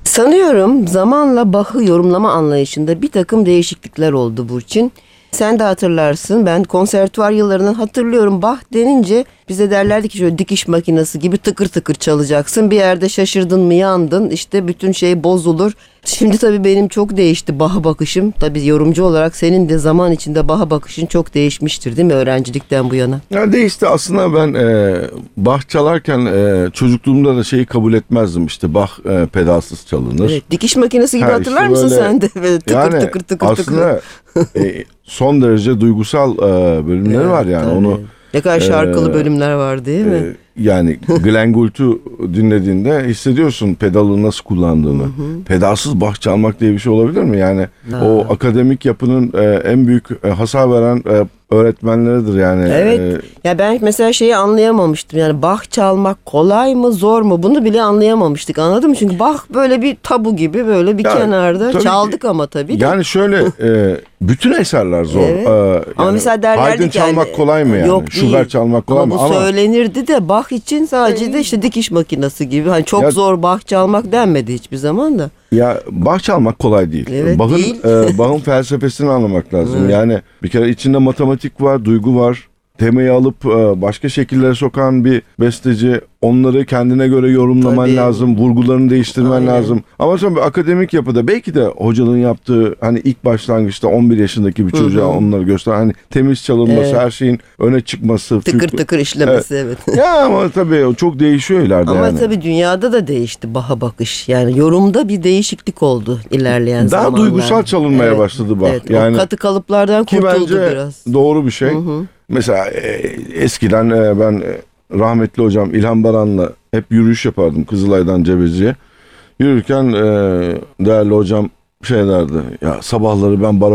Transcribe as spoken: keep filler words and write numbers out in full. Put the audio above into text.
Sanıyorum zamanla Bach'ı yorumlama anlayışında bir takım değişiklikler oldu Burçin. Sen de hatırlarsın, ben konservatuvar yıllarından hatırlıyorum. Bach denince bize derlerdi ki şöyle dikiş makinesi gibi tıkır tıkır çalacaksın. Bir yerde şaşırdın mı yandın, işte bütün şey bozulur. Şimdi tabii benim çok değişti Bach'a bakışım. Tabii yorumcu olarak senin de zaman içinde Bach'a bakışın çok değişmiştir değil mi öğrencilikten bu yana? Ya değişti aslında. Ben e, Bach çalarken e, çocukluğumda da şeyi kabul etmezdim, işte Bach e, pedalsız çalınır. Evet, dikiş makinesi gibi Ha, hatırlar işte mısın böyle, sen de? Böyle tıkır yani tıkır tıkır aslında e, son derece duygusal e, bölümleri Evet, var yani tabii. onu. Ne kadar şarkılı e, bölümler var değil mi? e, yani Glenn Gould'u dinlediğinde hissediyorsun pedalı nasıl kullandığını. Hı hı. Pedalsız Bach çalmak diye bir şey olabilir mi? Yani Ha. o akademik yapının e, en büyük e, hasar veren e, öğretmenleridir yani. Evet. E, Ya ben mesela şeyi anlayamamıştım. Yani Bach çalmak kolay mı, zor mu? Bunu bile anlayamamıştık. Anladın mı? Çünkü Bach böyle bir tabu gibi böyle bir Ya, kenarda tabii çaldık ki. ama tabii de. Yani şöyle e, bütün eserler zor. Evet. E, Ama yani mesela derlerdi Haydn ki yani, çalmak kolay mı yani? yok değil. Schubert çalmak kolay ama mı? bu Ama söylenirdi de Bach için sadece de işte dikiş makinesi gibi. Hani çok Ya- zor Bach çalmak denmedi hiçbir zaman da. ya Bach çalmak kolay değil. Evet, Bach'ın değil. e, Bach'ın felsefesini anlamak lazım. Evet. Yani bir kere içinde matematik var, duygu var. Temayı alıp e, başka şekillere sokan bir besteci, onları kendine göre yorumlaman Tabii. lazım, vurgularını değiştirmen Aynen. lazım. Ama sonra bir akademik yapıda belki de hocanın yaptığı, hani ilk başlangıçta on bir yaşındaki bir çocuğa onları göster, hani temiz çalınması, Evet. her şeyin öne çıkması, Tıkır fük- tıkır işlemesi evet. Ya ama tabii o çok değişiyor ileride Ama yani. tabii dünyada da değişti Bach'a bakış. Yani yorumda bir değişiklik oldu ilerleyen Daha zamanlarda. duygusal çalınmaya Evet. başladı Bach. Evet, Yani o katı kalıplardan ki kurtuldu bence biraz. doğru bir şey. Mesela e, eskiden e, ben e, rahmetli hocam İlhan Baran'la hep yürüyüş yapardım Kızılay'dan Cebeci'ye. Yürürken e, değerli hocam şey derdi. Ya sabahları ben Baran